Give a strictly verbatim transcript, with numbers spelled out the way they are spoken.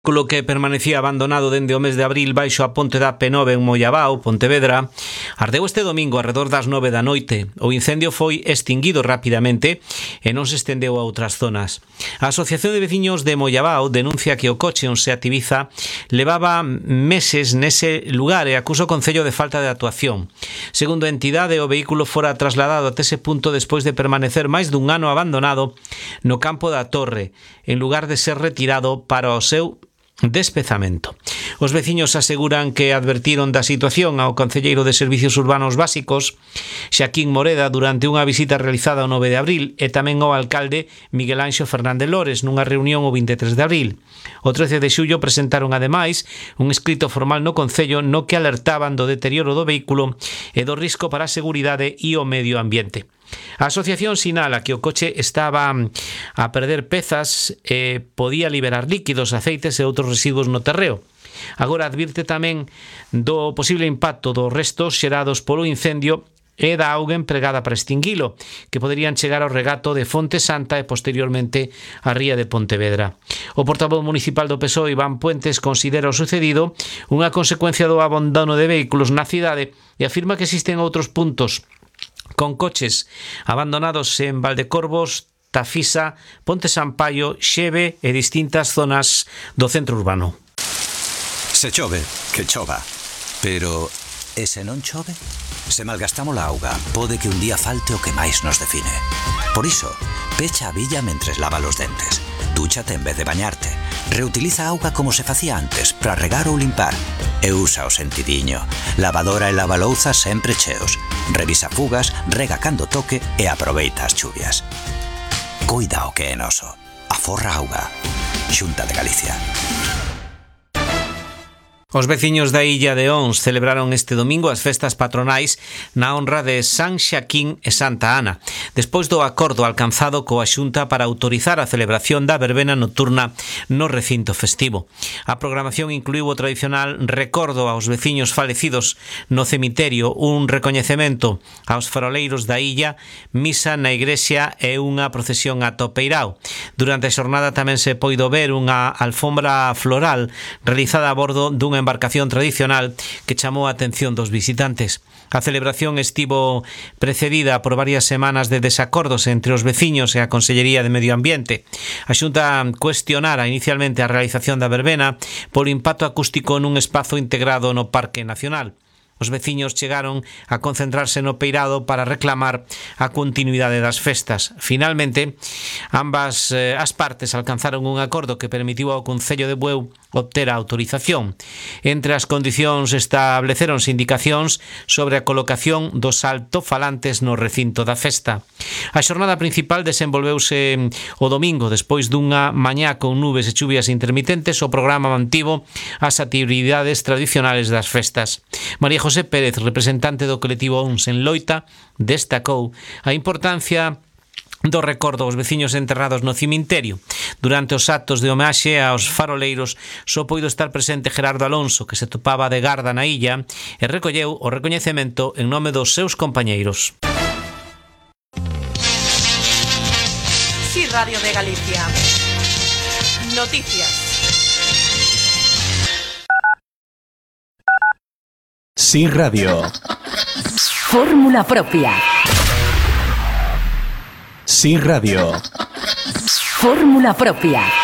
Lo que permanecía abandonado dende o mes de abril baixo a ponte da P nove en Mollabao, Pontevedra, ardeu este domingo arredor das nove da noite. O incendio foi extinguido rapidamente e non se estendeu a outras zonas. A Asociación de Veciños de Mollabao denuncia que o coche onde se Ibiza levaba meses nese lugar e acusa o Concello de falta de actuación. Segundo a entidade, o vehículo fora trasladado até ese punto despois de permanecer máis dun ano abandonado no campo da Torre, en lugar de ser retirado para o seu despezamento. Os veciños aseguran que advertiron da situación ao concelleiro de Servicios Urbanos Básicos, Xaquín Moreda, durante unha visita realizada o nove de abril, e tamén ao alcalde Miguel Anxo Fernández Lores nunha reunión o vinte e tres de abril. O trece de xullo presentaron ademais un escrito formal no Concello no que alertaban do deterioro do vehículo e do risco para a seguridade e o medio ambiente. A asociación sinala que o coche estaba a perder pezas e podía liberar líquidos, aceites e outros residuos no terreo. Agora advirte tamén do posible impacto dos restos xerados polo incendio e da auga empregada para extinguilo, que poderían chegar ao regato de Fonte Santa e posteriormente á ría de Pontevedra. O portavoz municipal do P S O E, Iván Puentes, considera o sucedido unha consecuencia do abandono de vehículos na cidade e afirma que existen outros puntos con coches abandonados en Valdecorvos, Tafisa, Ponte Sampaio, Xeve e distintas zonas do centro urbano. Se chove, que chova. Pero, e se non chove? Se malgastamos a auga, pode que un día falte o que máis nos define. Por iso, pecha a billa mentres lava os dentes. Dúchate en vez de bañarte. Reutiliza a auga como se facía antes para regar ou limpar. E usa o sentidiño. Lavadora e lavalouzas sempre cheos. Revisa fugas, rega cando toque e aproveita as chuvias. Cuida o que é noso. Aforra auga. Xunta de Galicia. Os veciños da illa de Ons celebraron este domingo as festas patronais na honra de San Xaquín e Santa Ana, despois do acordo alcanzado coa Xunta para autorizar a celebración da verbena nocturna no recinto festivo. A programación incluiu o tradicional recordo aos veciños falecidos no cemiterio, un recoñecemento aos faroleiros da illa, misa na igrexa e unha procesión a Topeirao. Durante a xornada tamén se poido ver unha alfombra floral realizada a bordo dunha embarcación tradicional que chamou a atención dos visitantes. A celebración estivo precedida por varias semanas de desacordos entre os veciños e a Consellería de Medio Ambiente. A Xunta cuestionara inicialmente a realización da verbena por impacto acústico nun espazo integrado no Parque Nacional. Os veciños chegaron a concentrarse no peirado para reclamar a continuidade das festas. Finalmente, ambas eh, as partes alcanzaron un acordo que permitiu ao Concello de Bueu obter a autorización. Entre as condicións estableceronse indicacións sobre a colocación dos altofalantes no recinto da festa. A xornada principal desenvolveuse o domingo despois dunha mañá con nubes e chuvias intermitentes. O programa mantivo as actividades tradicionales das festas. María José Pérez, representante do colectivo Ons en Loita, destacou a importancia do recordo aos veciños enterrados no cemiterio. Durante os actos de homenaxe aos faroleiros só poido estar presente Gerardo Alonso, que se topaba de garda na illa e recolleu o recoñecemento en nome dos seus compañeiros. Sí, Radio de Galicia. Noticias. Sí, Radio. Fórmula propia. Sí, Radio. Fórmula propia.